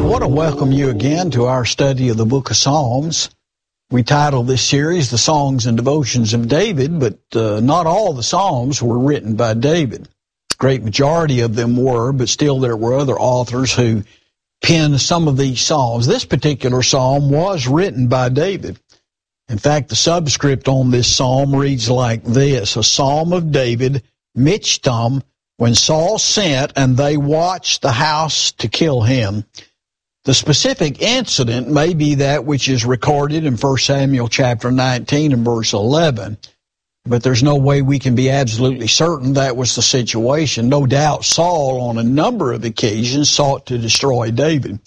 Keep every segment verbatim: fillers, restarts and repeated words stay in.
I want to welcome you again to our study of the book of Psalms. We titled this series The Songs and Devotions of David, but uh, not all the Psalms were written by David. A great majority of them were, but still there were other authors who penned some of these Psalms. This particular Psalm was written by David. In fact, the subscript on this Psalm reads like this: a Psalm of David, Michtam, when Saul sent and they watched the house to kill him. The specific incident may be that which is recorded in First Samuel chapter nineteen and verse eleven, but there's no way we can be absolutely certain that was the situation. No doubt Saul, on a number of occasions, sought to destroy David.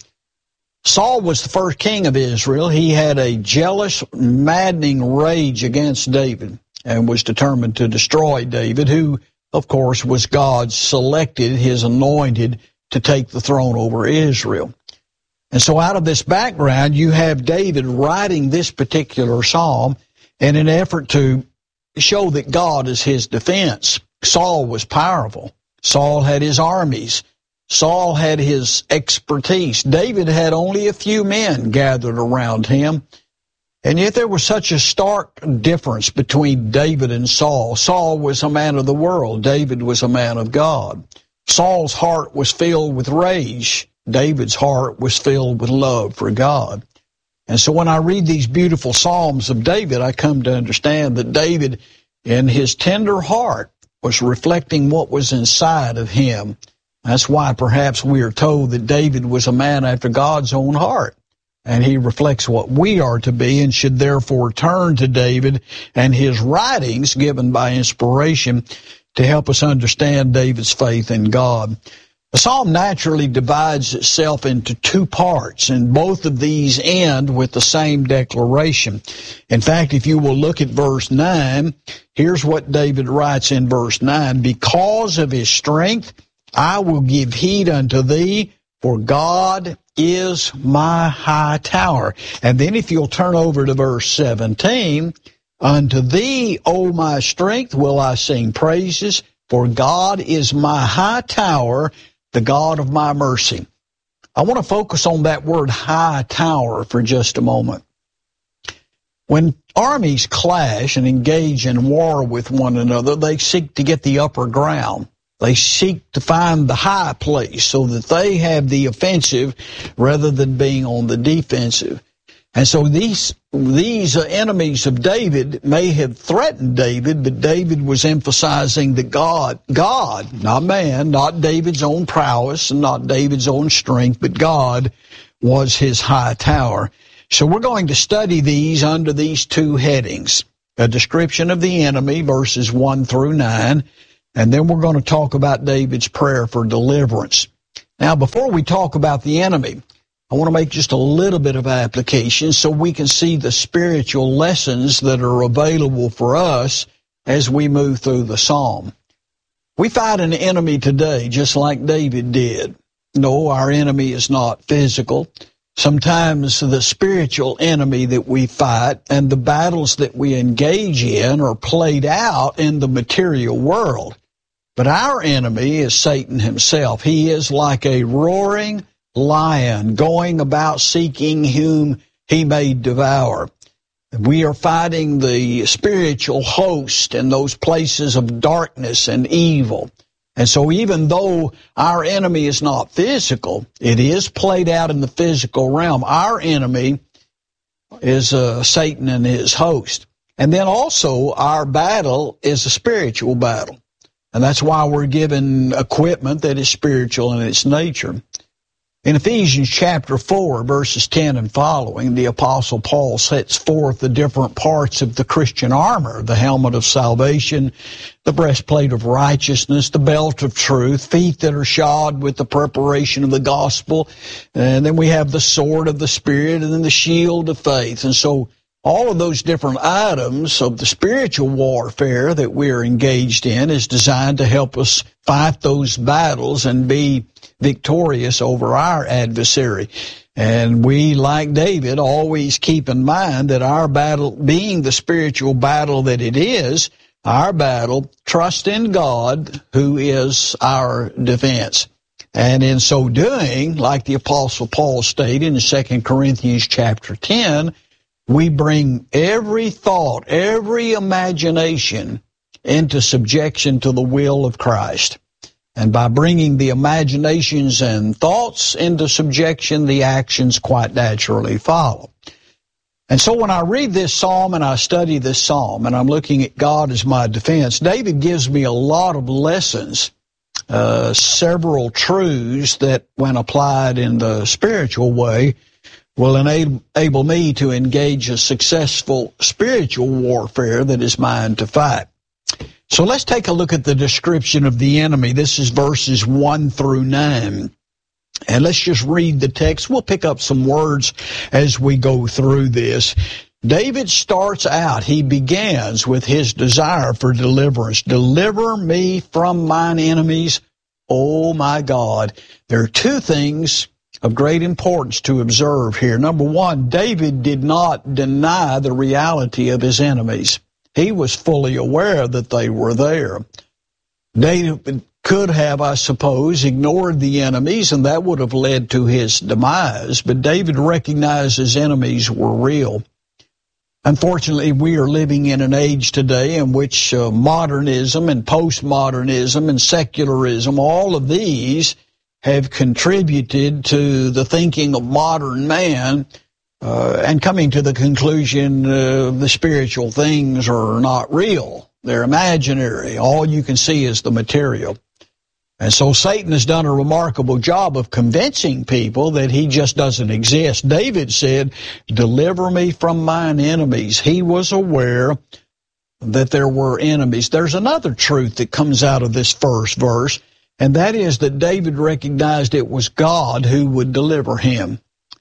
Saul was the first king of Israel. He had a jealous, maddening rage against David and was determined to destroy David, who, of course, was God's selected, his anointed, to take the throne over Israel. And so out of this background, you have David writing this particular psalm in an effort to show that God is his defense. Saul was powerful. Saul had his armies. Saul had his expertise. David had only a few men gathered around him. And yet there was such a stark difference between David and Saul. Saul was a man of the world. David was a man of God. Saul's heart was filled with rage. David's heart was filled with love for God. And so when I read these beautiful Psalms of David, I come to understand that David, in his tender heart, was reflecting what was inside of him. That's why perhaps we are told that David was a man after God's own heart. And he reflects what we are to be and should therefore turn to David and his writings given by inspiration to help us understand David's faith in God. The psalm naturally divides itself into two parts, and both of these end with the same declaration. In fact, if you will look at verse nine, here's what David writes in verse nine: because of his strength, I will give heed unto thee, for God is my high tower. And then if you'll turn over to verse seventeen, unto thee, O my strength, will I sing praises, for God is my high tower, the God of my mercy. I want to focus on that word high tower for just a moment. When armies clash and engage in war with one another, they seek to get the upper ground. They seek to find the high place so that they have the offensive rather than being on the defensive. And so these these uh, enemies of David may have threatened David, but David was emphasizing that God, God, not man, not David's own prowess and not David's own strength, but God was his high tower. So we're going to study these under these two headings: a description of the enemy, verses one through nine, and then we're going to talk about David's prayer for deliverance. Now, before we talk about the enemy, I want to make just a little bit of application so we can see the spiritual lessons that are available for us as we move through the psalm. We fight an enemy today just like David did. No, our enemy is not physical. Sometimes the spiritual enemy that we fight and the battles that we engage in are played out in the material world. But our enemy is Satan himself. He is like a roaring lion going about seeking whom he may devour. We are fighting the spiritual host in those places of darkness and evil. And so even though our enemy is not physical, it is played out in the physical realm. Our enemy is uh, Satan and his host. And then also our battle is a spiritual battle. And that's why we're given equipment that is spiritual in its nature. In Ephesians chapter four, verses ten and following, the Apostle Paul sets forth the different parts of the Christian armor: the helmet of salvation, the breastplate of righteousness, the belt of truth, feet that are shod with the preparation of the gospel, and then we have the sword of the Spirit, and then the shield of faith. And so all of those different items of the spiritual warfare that we're engaged in is designed to help us fight those battles and be victorious over our adversary. And we, like David, always keep in mind that our battle, being the spiritual battle that it is, our battle, trust in God, who is our defense. And in so doing, like the Apostle Paul stated in Second Corinthians chapter ten, we bring every thought, every imagination into subjection to the will of Christ. And by bringing the imaginations and thoughts into subjection, the actions quite naturally follow. And so when I read this psalm and I study this psalm and I'm looking at God as my defense, David gives me a lot of lessons, uh, several truths that when applied in the spiritual way will enable, enable me to engage a successful spiritual warfare that is mine to fight. So let's take a look at the description of the enemy. This is verses one through nine. And let's just read the text. We'll pick up some words as we go through this. David starts out, he begins with his desire for deliverance. Deliver me from mine enemies, oh my God. There are two things of great importance to observe here. Number one, David did not deny the reality of his enemies. He was fully aware that they were there. David could have, I suppose, ignored the enemies, and that would have led to his demise. But David recognized his enemies were real. Unfortunately, we are living in an age today in which uh, modernism and postmodernism and secularism, all of these have contributed to the thinking of modern man, Uh, and coming to the conclusion uh, the spiritual things are not real. They're imaginary. All you can see is the material. And so Satan has done a remarkable job of convincing people that he just doesn't exist. David said, deliver me from mine enemies. He was aware that there were enemies. There's another truth that comes out of this first verse, and that is that David recognized it was God who would deliver him.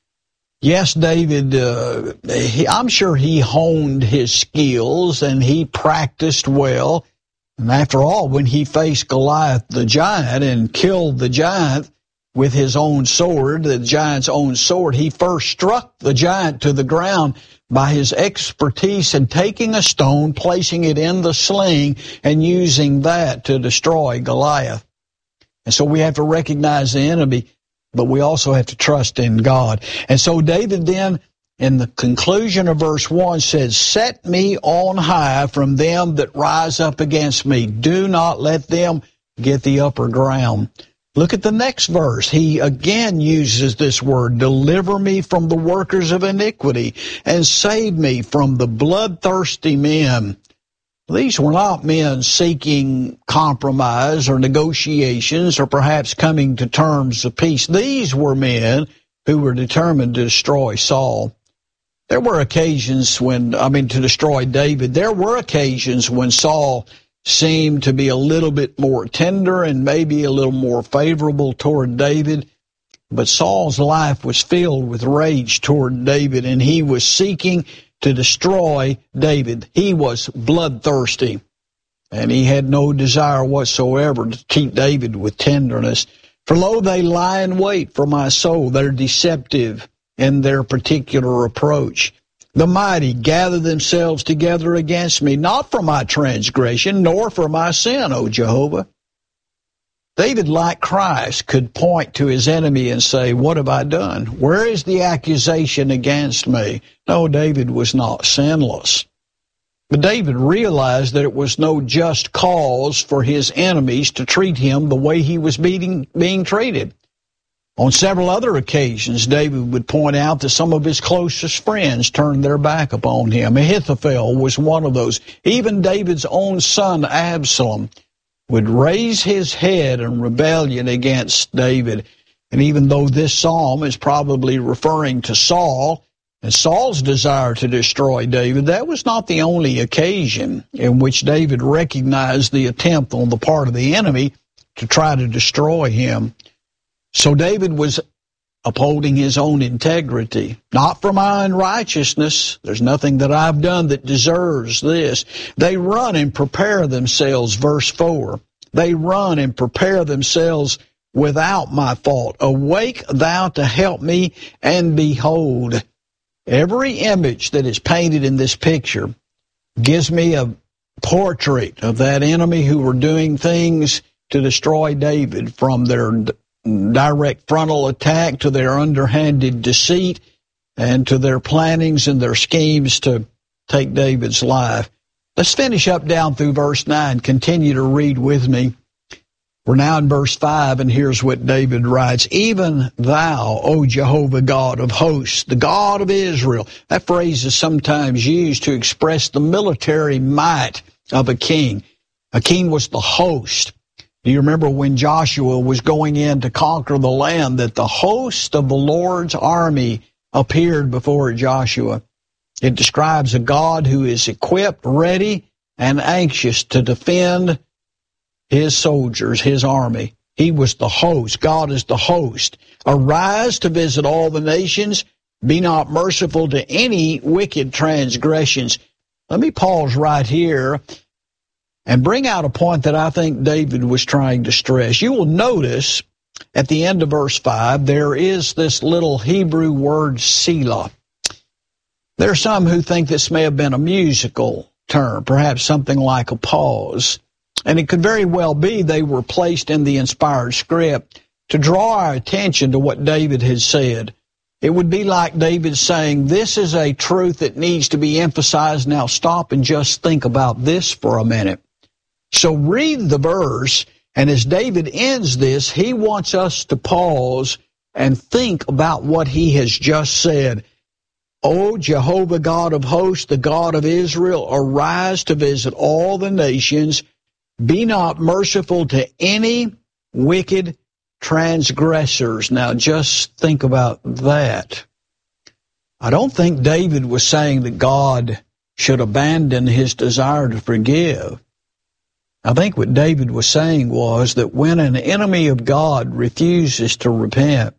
Yes, David, uh, he, I'm sure he honed his skills and he practiced well. And after all, when he faced Goliath the giant and killed the giant with his own sword, the giant's own sword, he first struck the giant to the ground by his expertise in taking a stone, placing it in the sling, and using that to destroy Goliath. And so we have to recognize the enemy, but we also have to trust in God. And so David then, in the conclusion of verse one, says, set me on high from them that rise up against me. Do not let them get the upper ground. Look at the next verse. He again uses this word, deliver me from the workers of iniquity and save me from the bloodthirsty men. These were not men seeking compromise or negotiations or perhaps coming to terms of peace. These were men who were determined to destroy Saul. There were occasions when, I mean, to destroy David. There were occasions when Saul seemed to be a little bit more tender and maybe a little more favorable toward David. But Saul's life was filled with rage toward David, and he was seeking to destroy David. He was bloodthirsty, and he had no desire whatsoever to keep David with tenderness. For lo, they lie in wait for my soul. They're deceptive in their particular approach. The mighty gather themselves together against me, not for my transgression, nor for my sin, O Jehovah. David, like Christ, could point to his enemy and say, what have I done? Where is the accusation against me? No, David was not sinless. But David realized that it was no just cause for his enemies to treat him the way he was being, being treated. On several other occasions, David would point out that some of his closest friends turned their back upon him. Ahithophel was one of those. Even David's own son, Absalom, would raise his head in rebellion against David. And even though this psalm is probably referring to Saul and Saul's desire to destroy David, that was not the only occasion in which David recognized the attempt on the part of the enemy to try to destroy him. So David was upholding his own integrity, not for my unrighteousness. There's nothing that I've done that deserves this. They run and prepare themselves, verse four. They run and prepare themselves without my fault. Awake thou to help me, and behold. Every image that is painted in this picture gives me a portrait of that enemy who were doing things to destroy David, from their direct frontal attack to their underhanded deceit and to their plannings and their schemes to take David's life. Let's finish up down through verse nine. Continue to read with me. We're now in verse five, and here's what David writes. Even thou, O Jehovah God of hosts, the God of Israel. That phrase is sometimes used to express the military might of a king. A king was the host. Do you remember when Joshua was going in to conquer the land that the host of the Lord's army appeared before Joshua? It describes a God who is equipped, ready, and anxious to defend his soldiers, his army. He was the host. God is the host. Arise to visit all the nations. Be not merciful to any wicked transgressions. Let me pause right here and bring out a point that I think David was trying to stress. You will notice at the end of verse five, there is this little Hebrew word, Selah. There are some who think this may have been a musical term, perhaps something like a pause. And it could very well be they were placed in the inspired script to draw our attention to what David had said. It would be like David saying, this is a truth that needs to be emphasized. Now stop and just think about this for a minute. So read the verse, and as David ends this, he wants us to pause and think about what he has just said. O Jehovah God of hosts, the God of Israel, arise to visit all the nations. Be not merciful to any wicked transgressors. Now just think about that. I don't think David was saying that God should abandon his desire to forgive. I think what David was saying was that when an enemy of God refuses to repent,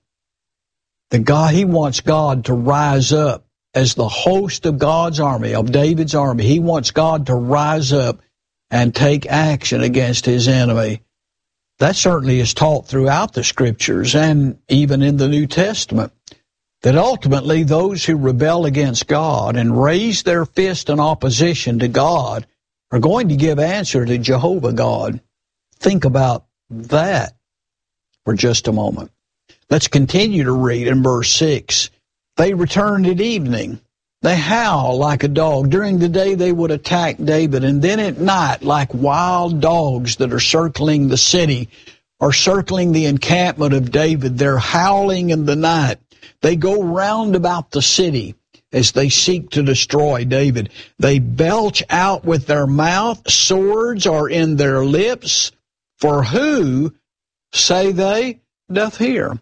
that God, he wants God to rise up as the host of God's army, of David's army. He wants God to rise up and take action against his enemy. That certainly is taught throughout the Scriptures and even in the New Testament, that ultimately those who rebel against God and raise their fist in opposition to God are going to give answer to Jehovah God. Think about that for just a moment. Let's continue to read in verse six. They returned at evening. They howl like a dog. During the day they would attack David, and then at night, like wild dogs that are circling the city or circling the encampment of David, they're howling in the night. They go round about the city as they seek to destroy David. They belch out with their mouth. Swords are in their lips. For who, say they, doth hear?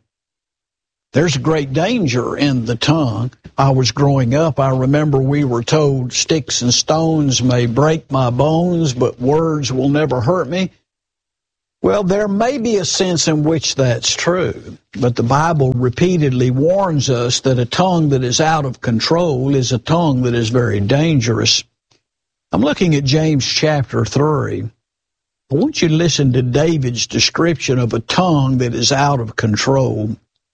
There's great danger in the tongue. I was growing up, I remember we were told, sticks and stones may break my bones, but words will never hurt me. Well, there may be a sense in which that's true, but the Bible repeatedly warns us that a tongue that is out of control is a tongue that is very dangerous. I'm looking at James chapter three. I want you to listen to David's description of a tongue that is out of control.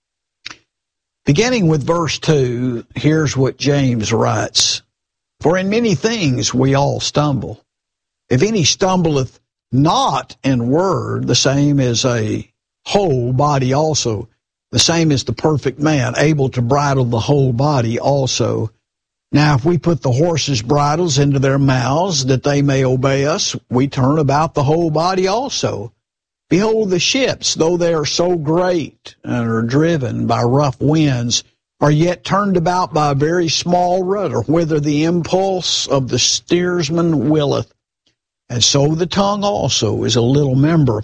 Beginning with verse two, here's what James writes. For in many things we all stumble. If any stumbleth not in word, the same is a whole body also. The same is the perfect man, able to bridle the whole body also. Now if we put the horses' bridles into their mouths, that they may obey us, we turn about the whole body also. Behold, the ships, though they are so great and are driven by rough winds, are yet turned about by a very small rudder, whither the impulse of the steersman willeth. And so the tongue also is a little member,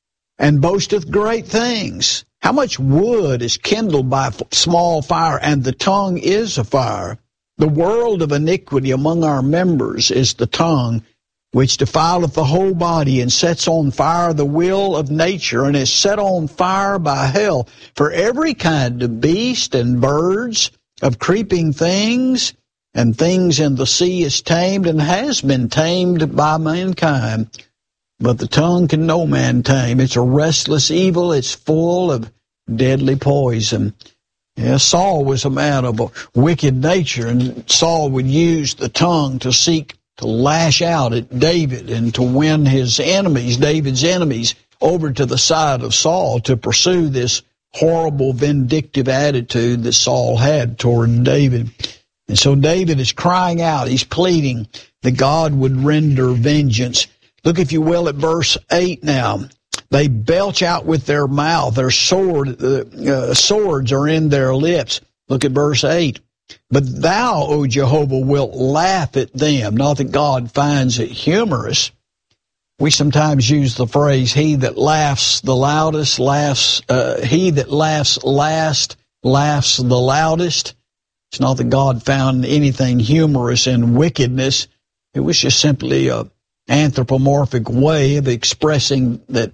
and boasteth great things. How much wood is kindled by a small fire, and the tongue is a fire. The world of iniquity among our members is the tongue, which defileth the whole body, and sets on fire the will of nature, and is set on fire by hell. For every kind of beast and birds, of creeping things, and things in the sea is tamed, and has been tamed by mankind. But the tongue can no man tame. It's a restless evil. It's full of deadly poison. Yeah, Saul was a man of a wicked nature, and Saul would use the tongue to seek to lash out at David and to win his enemies, David's enemies, over to the side of Saul to pursue this horrible, vindictive attitude that Saul had toward David. And so David is crying out. He's pleading that God would render vengeance. Look, if you will, at verse eight now. They belch out with their mouth. Their sword, uh, uh, swords are in their lips. Look at verse eight. But thou, O Jehovah, wilt laugh at them. Not that God finds it humorous. We sometimes use the phrase, he that laughs the loudest laughs, uh, he that laughs last laughs the loudest. It's not that God found anything humorous in wickedness. It was just simply a anthropomorphic way of expressing that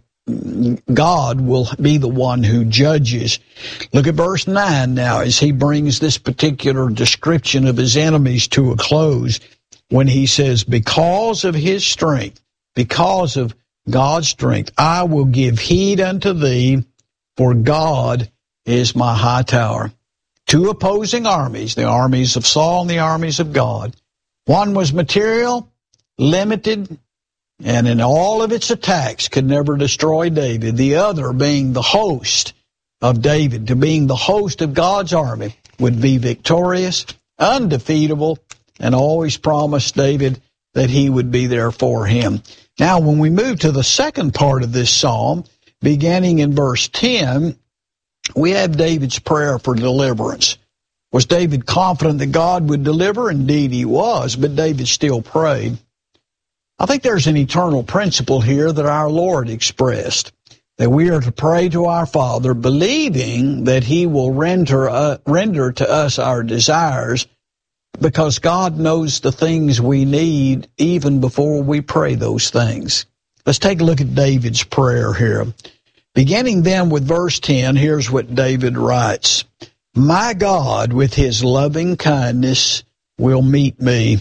God will be the one who judges. Look at verse nine now as he brings this particular description of his enemies to a close when he says, because of his strength, because of God's strength, I will give heed unto thee, for God is my high tower. Two opposing armies, the armies of Saul and the armies of God. One was material, limited, and in all of its attacks could never destroy David. The other being the host of David, to being the host of God's army, would be victorious, undefeatable, and always promised David that he would be there for him. Now, when we move to the second part of this psalm, beginning in verse ten, we have David's prayer for deliverance. Was David confident that God would deliver? Indeed he was, but David still prayed. I think there's an eternal principle here that our Lord expressed, that we are to pray to our Father, believing that he will render, uh, render to us our desires, because God knows the things we need even before we pray those things. Let's take a look at David's prayer here. Beginning then with verse ten, here's what David writes. My God, with his loving kindness, will meet me.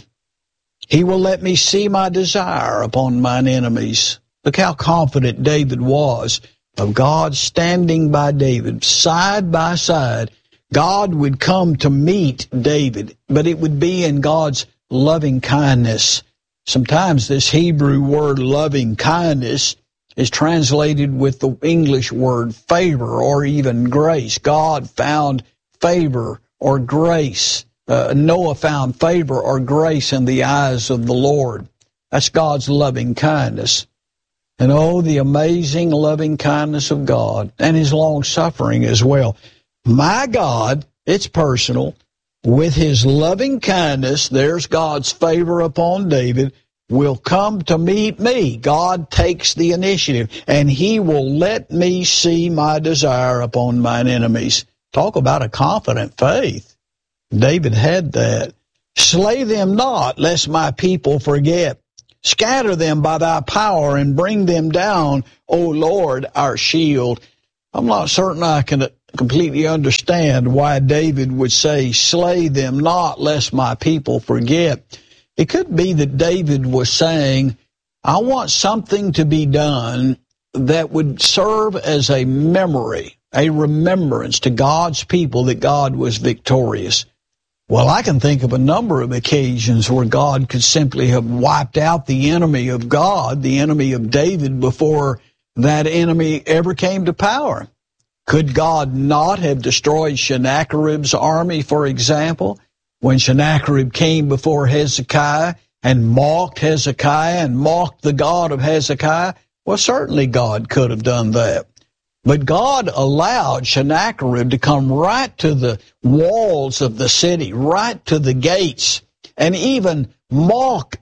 He will let me see my desire upon mine enemies. Look how confident David was of God standing by David, side by side. God would come to meet David, but it would be in God's loving kindness. Sometimes this Hebrew word loving kindness is translated with the English word favor or even grace. God found favor or grace. Uh, Noah found favor or grace in the eyes of the Lord. That's God's loving kindness. And oh, the amazing loving kindness of God and his long suffering as well. My God, it's personal, with his loving kindness, there's God's favor upon David, will come to meet me. God takes the initiative, and he will let me see my desire upon mine enemies. Talk about a confident faith. David had that. Slay them not, lest my people forget. Scatter them by thy power and bring them down, O Lord, our shield. I'm not certain I can completely understand why David would say, slay them not, lest my people forget. It could be that David was saying, I want something to be done that would serve as a memory, a remembrance to God's people that God was victorious. Well, I can think of a number of occasions where God could simply have wiped out the enemy of God, the enemy of David, before that enemy ever came to power. Could God not have destroyed Sennacherib's army, for example, when Sennacherib came before Hezekiah and mocked Hezekiah and mocked the God of Hezekiah? Well, certainly God could have done that. But God allowed Sennacherib to come right to the walls of the city, right to the gates, and even mock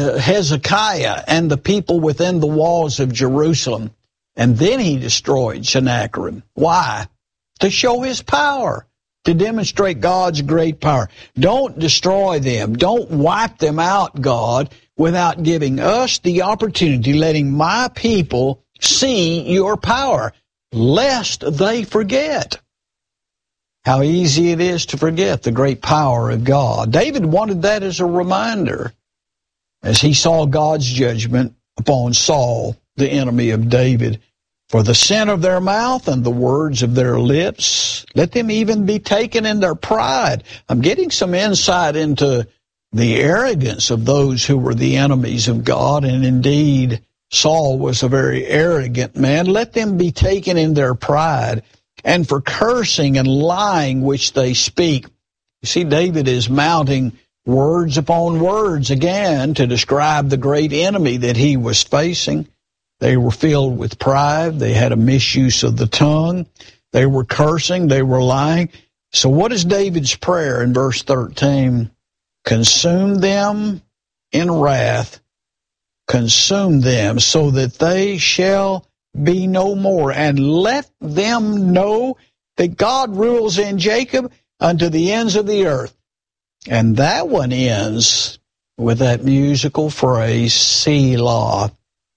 Hezekiah and the people within the walls of Jerusalem. And then he destroyed Sennacherib. Why? To show his power, to demonstrate God's great power. Don't destroy them. Don't wipe them out, God, without giving us the opportunity, letting my people see your power, lest they forget. How easy it is to forget the great power of God. David wanted that as a reminder as he saw God's judgment upon Saul, the enemy of David. For the sin of their mouth and the words of their lips, let them even be taken in their pride. I'm getting some insight into the arrogance of those who were the enemies of God, and indeed Saul was a very arrogant man. Let them be taken in their pride, and for cursing and lying which they speak. You see, David is mounting words upon words again to describe the great enemy that he was facing. They were filled with pride. They had a misuse of the tongue. They were cursing. They were lying. So what is David's prayer in verse thirteen? Consume them in wrath. Consume them so that they shall be no more. And let them know that God rules in Jacob unto the ends of the earth. And that one ends with that musical phrase, Selah.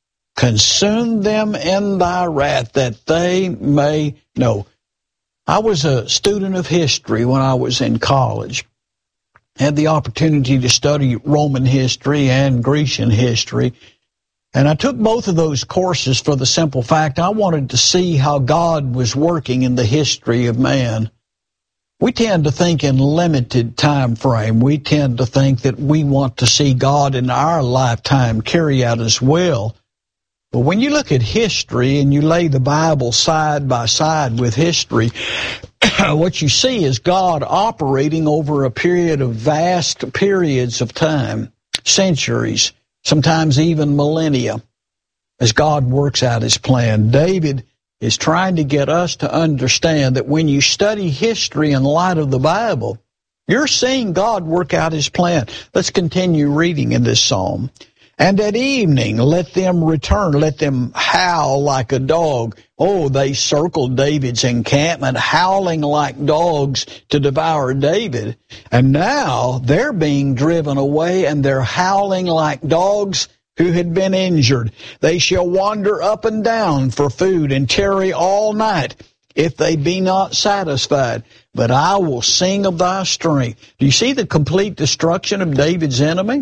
Consume them in thy wrath, that they may know. I was a student of history when I was in college. Had the opportunity to study Roman history and Grecian history. And I took both of those courses for the simple fact I wanted to see how God was working in the history of man. We tend to think in limited time frame. We tend to think that we want to see God in our lifetime carry out His will. But when you look at history and you lay the Bible side by side with history, what you see is God operating over a period of vast periods of time, centuries, sometimes even millennia, as God works out His plan. David is trying to get us to understand that when you study history in light of the Bible, you're seeing God work out His plan. Let's continue reading in this psalm. And at evening, let them return, let them howl like a dog. Oh, they circled David's encampment, howling like dogs to devour David. And now they're being driven away, and they're howling like dogs who had been injured. They shall wander up and down for food and tarry all night, if they be not satisfied. But I will sing of thy strength. Do you see the complete destruction of David's enemy?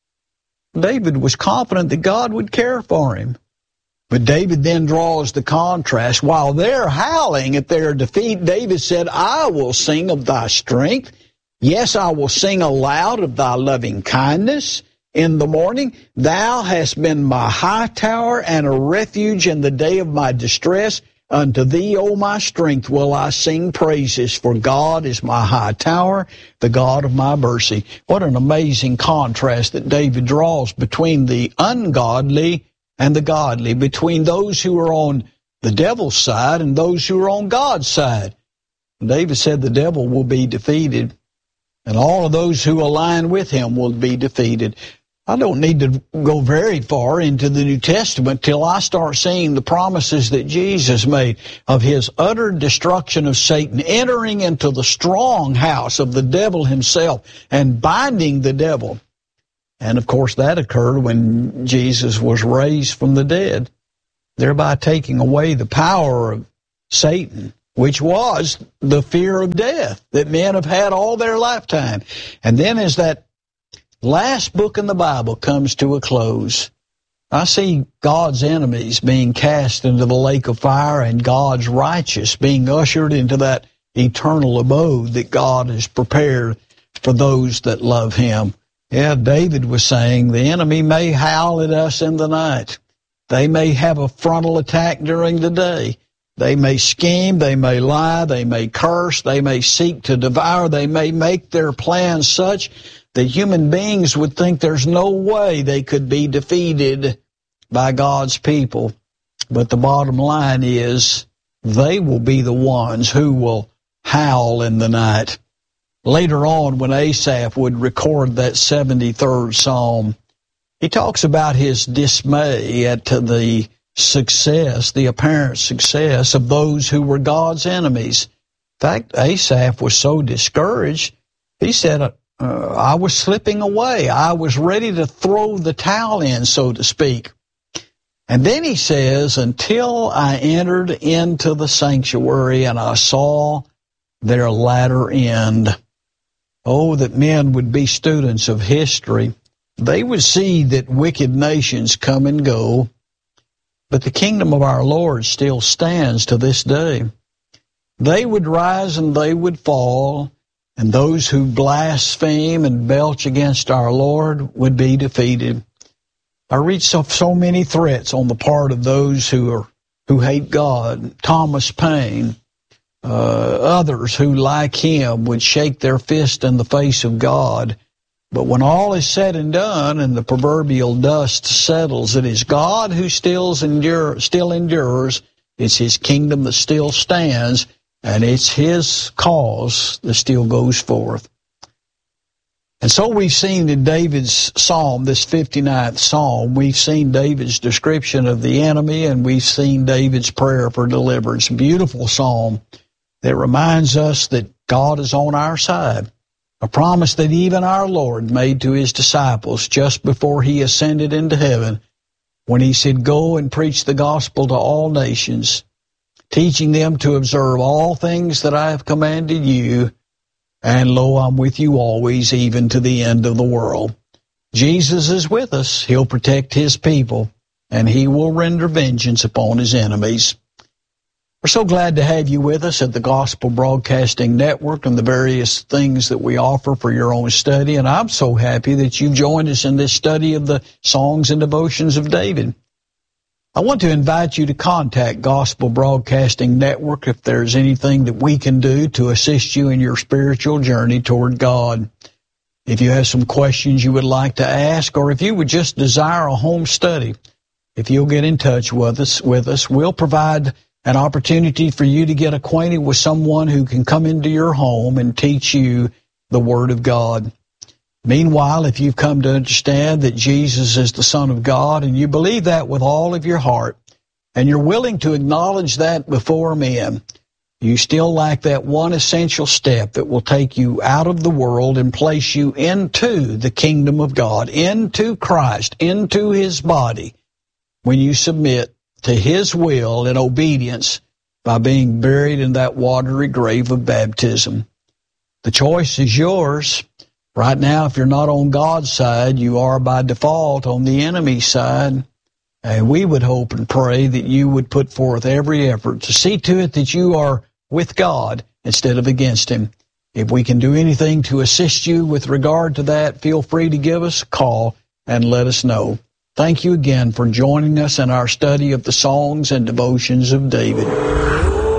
David was confident that God would care for him. But David then draws the contrast. While they're howling at their defeat, David said, I will sing of thy strength. Yes, I will sing aloud of thy loving kindness. In the morning, thou hast been my high tower and a refuge in the day of my distress. Unto thee, O my strength, will I sing praises, for God is my high tower, the God of my mercy. What an amazing contrast that David draws between the ungodly and the godly, between those who are on the devil's side and those who are on God's side. David said the devil will be defeated, and all of those who align with him will be defeated. I don't need to go very far into the New Testament till I start seeing the promises that Jesus made of His utter destruction of Satan, entering into the strong house of the devil himself and binding the devil. And of course that occurred when Jesus was raised from the dead, thereby taking away the power of Satan, which was the fear of death that men have had all their lifetime. And then as that last book in the Bible comes to a close, I see God's enemies being cast into the lake of fire and God's righteous being ushered into that eternal abode that God has prepared for those that love Him. Yeah, David was saying the enemy may howl at us in the night. They may have a frontal attack during the day. They may scheme, they may lie, they may curse, they may seek to devour, they may make their plans such that human beings would think there's no way they could be defeated by God's people. But the bottom line is they will be the ones who will howl in the night. Later on, when Asaph would record that seventy-third Psalm, he talks about his dismay at the success, the apparent success of those who were God's enemies. In fact, Asaph was so discouraged, he said, Uh, I was slipping away. I was ready to throw the towel in, so to speak. And then he says, until I entered into the sanctuary and I saw their latter end. Oh, that men would be students of history. They would see that wicked nations come and go, but the kingdom of our Lord still stands to this day. They would rise and they would fall, and those who blaspheme and belch against our Lord would be defeated. I read so, so many threats on the part of those who are who hate God. Thomas Paine, uh, others who, like him, would shake their fist in the face of God. But when all is said and done and the proverbial dust settles, it is God who still, endure, still endures. It's His kingdom that still stands, and it's His cause that still goes forth. And so we've seen in David's psalm, this fifty-ninth psalm, we've seen David's description of the enemy, and we've seen David's prayer for deliverance. Beautiful psalm that reminds us that God is on our side. A promise that even our Lord made to His disciples just before He ascended into heaven, when He said, "Go and preach the gospel to all nations, teaching them to observe all things that I have commanded you. And lo, I'm with you always, even to the end of the world." Jesus is with us. He'll protect His people, and He will render vengeance upon His enemies. We're so glad to have you with us at the Gospel Broadcasting Network and the various things that we offer for your own study. And I'm so happy that you've joined us in this study of the songs and devotions of David. I want to invite you to contact Gospel Broadcasting Network if there's anything that we can do to assist you in your spiritual journey toward God. If you have some questions you would like to ask, or if you would just desire a home study, if you'll get in touch with us, with us, we'll provide an opportunity for you to get acquainted with someone who can come into your home and teach you the Word of God. Meanwhile, if you've come to understand that Jesus is the Son of God, and you believe that with all of your heart, and you're willing to acknowledge that before men, you still lack that one essential step that will take you out of the world and place you into the kingdom of God, into Christ, into His body, when you submit to His will in obedience by being buried in that watery grave of baptism. The choice is yours. Right now, if you're not on God's side, you are by default on the enemy's side. And we would hope and pray that you would put forth every effort to see to it that you are with God instead of against Him. If we can do anything to assist you with regard to that, feel free to give us a call and let us know. Thank you again for joining us in our study of the songs and devotions of David.